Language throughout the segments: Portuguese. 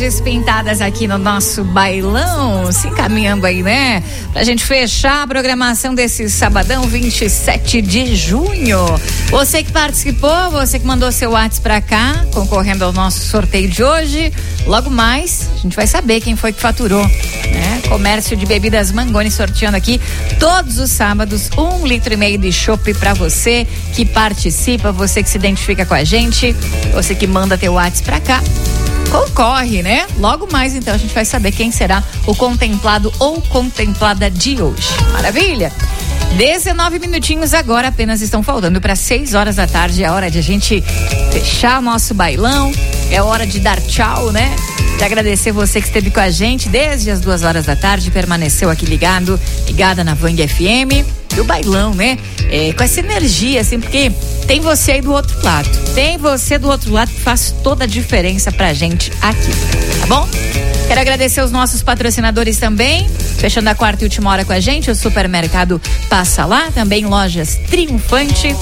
Pintadas aqui no nosso bailão, se encaminhando aí, né? Pra gente fechar a programação desse sabadão, 27 de junho. Você que participou, você que mandou seu WhatsApp pra cá, concorrendo ao nosso sorteio de hoje. Logo mais, a gente vai saber quem foi que faturou, né? Comércio de Bebidas Mangoni sorteando aqui todos os sábados 1,5 litro de chopp pra você que participa, você que se identifica com a gente, você que manda teu WhatsApp pra cá. Concorre, né? Logo mais, então, a gente vai saber quem será o contemplado ou contemplada de hoje. Maravilha? 19 minutinhos agora, apenas estão faltando para 6 horas da tarde. É hora de a gente fechar o nosso bailão. É hora de dar tchau, né? De agradecer você que esteve com a gente desde as 2 horas da tarde, permaneceu aqui ligada na Vang FM. E o bailão, né? Com essa energia, assim, porque tem você aí do outro lado. Tem você do outro lado que faz toda a diferença pra gente aqui, tá bom? Quero agradecer os nossos patrocinadores também, fechando a quarta e última hora com a gente, o Supermercado Passa Lá, também Lojas Triunfante,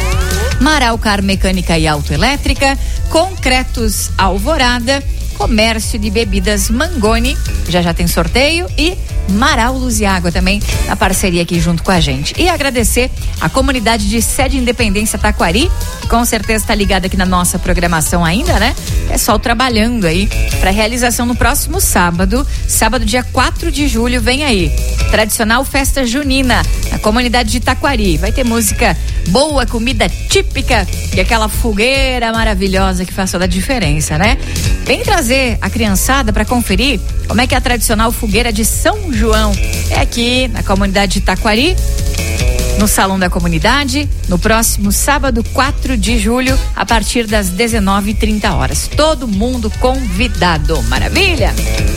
Marau Car Mecânica e Autoelétrica, Concretos Alvorada, Comércio de Bebidas Mangoni, já tem sorteio, e Marau Luz e Água também na parceria aqui junto com a gente. E agradecer a comunidade de Sede Independência Taquari, que com certeza está ligada aqui na nossa programação ainda, né? Pessoal trabalhando aí para realização no próximo sábado, dia 4 de julho, vem aí. Tradicional festa junina na comunidade de Taquari. Vai ter música boa, comida típica e aquela fogueira maravilhosa que faz toda a diferença, né? Vem trazer a criançada para conferir como é que é a tradicional fogueira de São João. É aqui na comunidade de Taquari, no Salão da Comunidade, no próximo sábado, 4 de julho, a partir das 19h30. Todo mundo convidado. Maravilha?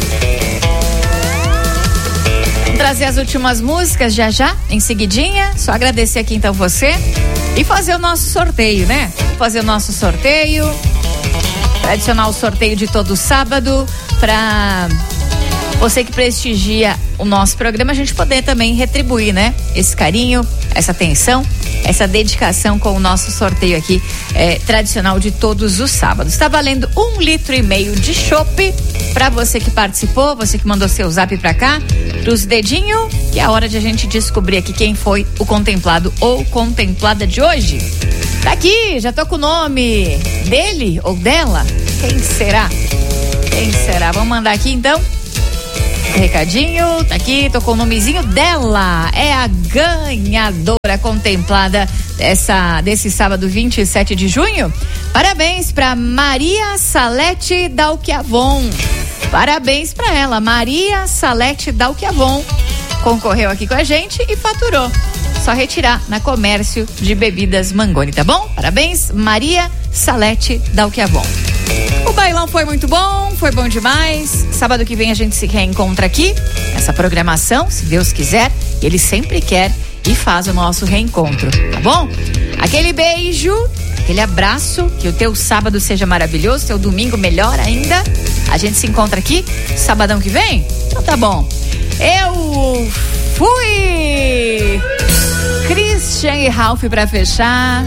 Vamos trazer as últimas músicas já, em seguidinha. Só agradecer aqui então você e fazer o nosso sorteio, né? Fazer o nosso sorteio. Tradicional sorteio de todo sábado, para você que prestigia o nosso programa, a gente poder também retribuir, né? Esse carinho, essa atenção, essa dedicação com o nosso sorteio aqui, tradicional de todos os sábados. Está valendo 1,5 litro de chopp para você que participou, você que mandou seu zap pra cá, pros dedinhos, que é a hora de a gente descobrir aqui quem foi o contemplado ou contemplada de hoje. Tá aqui, já tô com o nome dele ou dela. Quem será? Quem será? Vamos mandar aqui então. Recadinho, tá aqui, tô com o nomezinho dela. É a ganhadora contemplada desse sábado 27 de junho. Parabéns pra Maria Salete Dalquiavon. Parabéns pra ela, Maria Salete Dalquiavon. Concorreu aqui com a gente e faturou. Só retirar na Comércio de Bebidas Mangoni, tá bom? Parabéns, Maria Salete Dalquiavon. O bailão foi muito bom, foi bom demais. Sábado que vem a gente se reencontra aqui, essa programação, se Deus quiser. Ele sempre quer e faz o nosso reencontro, tá bom? Aquele beijo, aquele abraço, que o teu sábado seja maravilhoso, teu domingo melhor ainda. A gente se encontra aqui, sabadão que vem? Então tá bom. Eu fui! Christian e Ralph pra fechar.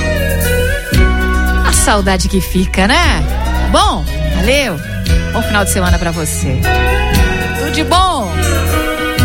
A saudade que fica, né? Bom, valeu. Bom final de semana pra você. Tudo de bom.